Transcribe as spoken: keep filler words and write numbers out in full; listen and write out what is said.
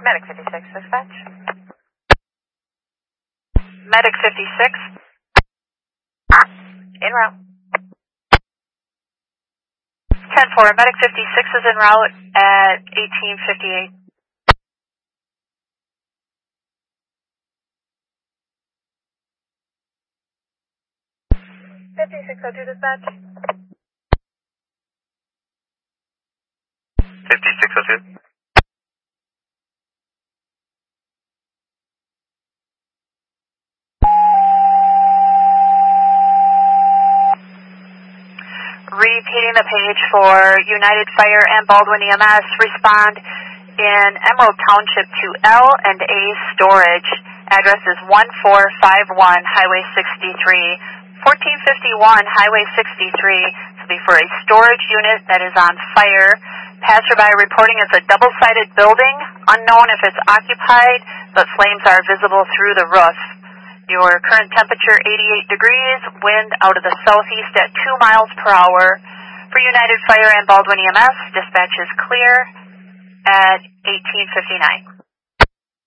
Medic fifty-six, dispatch. Medic fifty-six. En route. ten four, Medic fifty-six is en route at eighteen fifty-eight. fifty-six oh two, dispatch. fifty-six oh two. Repeating the page for United Fire and Baldwin E M S, respond in Emerald Township to L and A Storage. Address is one four five one Highway sixty-three, fourteen fifty-one Highway sixty-three. This will be for a storage unit that is on fire. Passerby reporting it's a double-sided building, unknown if it's occupied, but flames are visible through the roof. Your current temperature eighty-eight degrees, wind out of the southeast at two miles per hour. For United Fire and Baldwin E M S, dispatch is clear at eighteen fifty-nine.